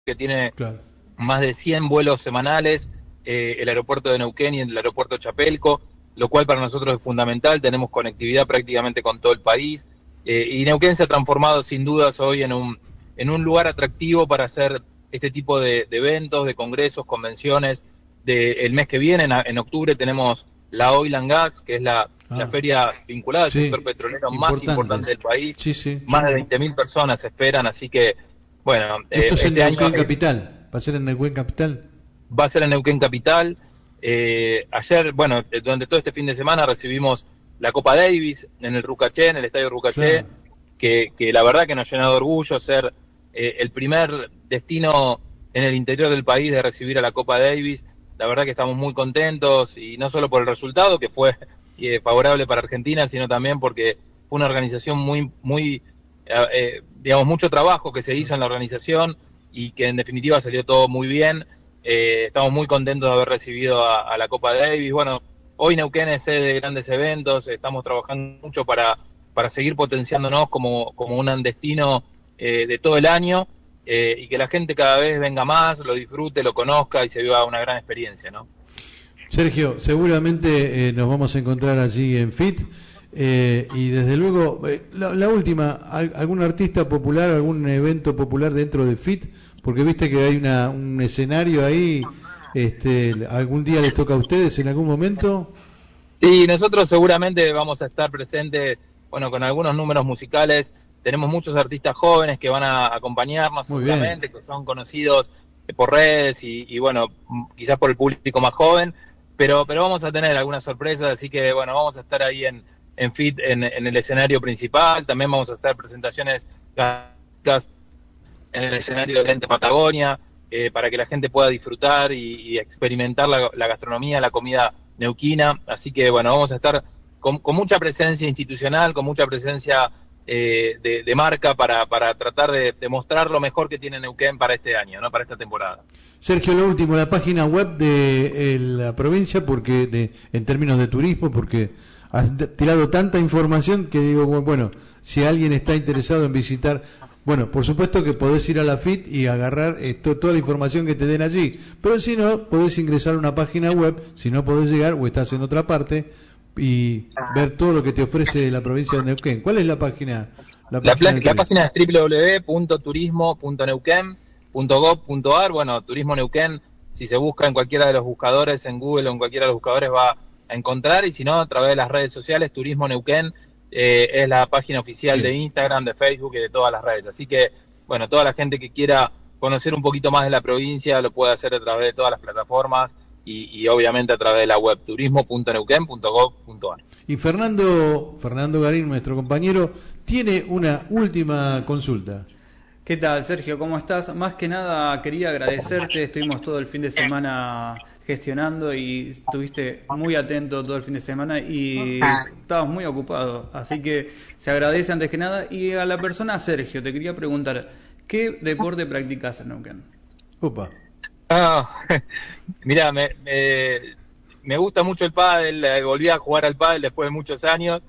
que tiene Claro. más de 100 vuelos semanales, el aeropuerto de Neuquén y el aeropuerto de Chapelco, lo cual para nosotros es fundamental. Tenemos conectividad prácticamente con todo el país, y Neuquén se ha transformado sin dudas hoy en un lugar atractivo para hacer este tipo de eventos, de congresos, convenciones. El mes que viene, en octubre, tenemos la Oil and Gas, que es la Ah, feria vinculada al sí, sector petrolero más importante. importante del país. Sí, sí. Más de 20.000 personas se esperan, así que, bueno, Esto es en este año Neuquén Capital. ¿Va a ser en Neuquén Capital? va a ser en Neuquén Capital. Ayer, bueno, durante todo este fin de semana recibimos la Copa Davis en el Rucaché, en el Estadio Rucaché, Claro. que la verdad que nos llena de orgullo ser el primer destino en el interior del país de recibir a la Copa Davis. La verdad que estamos muy contentos, y no solo por el resultado, que fue favorable para Argentina, sino también porque fue una organización digamos, mucho trabajo que se hizo en la organización, y que en definitiva salió todo muy bien. Estamos muy contentos de haber recibido a la Copa Davis. Bueno, hoy Neuquén es sede de grandes eventos, estamos trabajando mucho para seguir potenciándonos como un destino de todo el año, y que la gente cada vez venga más, lo disfrute, lo conozca y se viva una gran experiencia, ¿no? Sergio, seguramente nos vamos a encontrar allí en FIT. Y desde luego, la última, ¿algún artista popular, algún evento popular dentro de FIT? Porque viste que hay un escenario ahí, ¿algún día les toca a ustedes en algún momento? Sí, nosotros seguramente vamos a estar presentes, bueno, con algunos números musicales. Tenemos muchos artistas jóvenes que van a acompañarnos Muy bien. seguramente, que son conocidos por redes y bueno, quizás por el público más joven, pero vamos a tener algunas sorpresas, así que bueno, vamos a estar ahí en FIT, en el escenario principal. También vamos a hacer presentaciones en el escenario de Lente Patagonia, para que la gente pueda disfrutar y experimentar la gastronomía, la comida neuquina. Así que bueno, vamos a estar con mucha presencia institucional, con mucha presencia de marca, para tratar de mostrar lo mejor que tiene Neuquén para este año, ¿no? Para esta temporada. Sergio, lo último, la página web de la provincia, porque en términos de turismo, porque has tirado tanta información que digo, bueno, si alguien está interesado en visitar, bueno, por supuesto que podés ir a la FIT y agarrar toda la información que te den allí, pero si no, podés ingresar a una página web, si no podés llegar o estás en otra parte, y ver todo lo que te ofrece la provincia de Neuquén. ¿Cuál es la página? La página es www.turismo.neuquén.gov.ar. Bueno, Turismo Neuquén, si se busca en cualquiera de los buscadores, en Google o en cualquiera de los buscadores, va a encontrar, y si no, a través de las redes sociales, Turismo Neuquén es la página oficial de Bien. Instagram, de Facebook y de todas las redes. Así que, bueno, toda la gente que quiera conocer un poquito más de la provincia lo puede hacer a través de todas las plataformas, y obviamente a través de la web turismo.neuquén.gov.ar. Y Fernando Garín, nuestro compañero, tiene una última consulta. ¿Qué tal, Sergio? ¿Cómo estás? Más que nada quería agradecerte, estuvimos todo el fin de semana gestionando y estuviste muy atento todo el fin de semana y estabas muy ocupado, así que se agradece antes que nada. Y a la persona Sergio, te quería preguntar, ¿qué deporte practicas en Neuquén? Opa. Mira, me gusta mucho el pádel. Volví a jugar al pádel después de muchos años,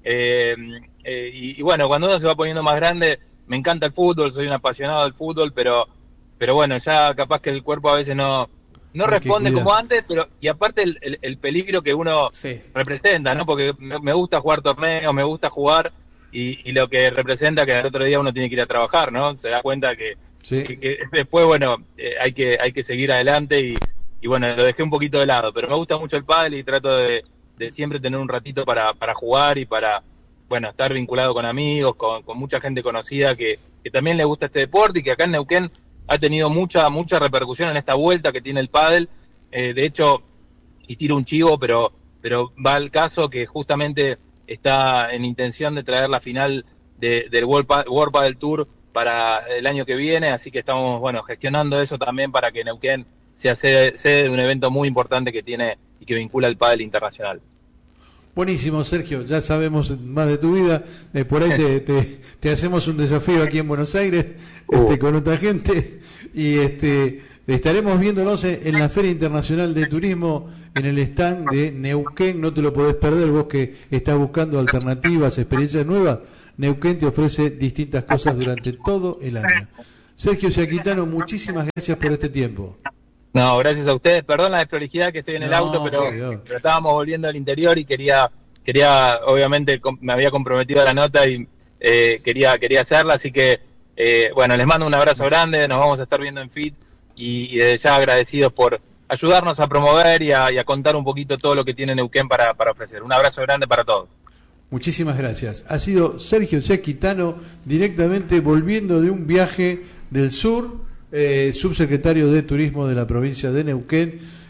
y bueno, cuando uno se va poniendo más grande, me encanta el fútbol, soy un apasionado del fútbol, pero bueno, ya capaz que el cuerpo a veces no Hay que responde cuidar. como antes, y aparte el peligro que uno Sí. representa, ¿no? Porque me gusta jugar torneos, me gusta jugar, y lo que representa que al otro día uno tiene que ir a trabajar, ¿no? Se da cuenta Sí. que después, bueno, hay que seguir adelante, y bueno, lo dejé un poquito de lado, pero me gusta mucho el pádel y trato de siempre tener un ratito para jugar y para, bueno, estar vinculado con amigos, con mucha gente conocida que también le gusta este deporte, y que acá en Neuquén ha tenido mucha repercusión en esta vuelta que tiene el pádel. De hecho, y tiro un chivo, pero va al caso que justamente está en intención de traer la final del World Padel Tour para el año que viene, así que estamos, bueno, gestionando eso también para que Neuquén sea sede de un evento muy importante que tiene y que vincula el pádel internacional. Buenísimo, Sergio, ya sabemos más de tu vida. Por ahí te hacemos un desafío aquí en Buenos Aires, con otra gente, y estaremos viéndonos en la Feria Internacional de Turismo, en el stand de Neuquén. No te lo podés perder, vos que estás buscando alternativas, experiencias nuevas. Neuquén te ofrece distintas cosas durante todo el año. Sergio Giaquitano, muchísimas gracias por este tiempo. No, gracias a ustedes. Perdón la desprolijidad que estoy en el auto, pero estábamos volviendo al interior y quería obviamente, me había comprometido a la nota y quería hacerla, así que, bueno, les mando un abrazo grande, nos vamos a estar viendo en FIT y desde ya agradecidos por ayudarnos a promover y a contar un poquito todo lo que tiene Neuquén para ofrecer. Un abrazo grande para todos. Muchísimas gracias. Ha sido Sergio Giaquitano, directamente volviendo de un viaje del sur, subsecretario de Turismo de la provincia de Neuquén.